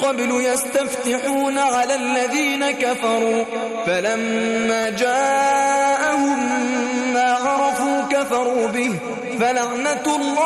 قبل يستفتحون على الذين كفروا فلما جاءهم ما عرفوا كفروا به فلعنة الله